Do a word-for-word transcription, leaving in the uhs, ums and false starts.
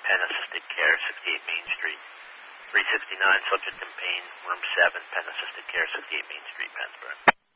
Penn Assisted Care, sixty-eight Main Street. three sixty-nine, subject in pain, room seven, Penn Assisted Care, sixty-eight Main Street, Pennsburg.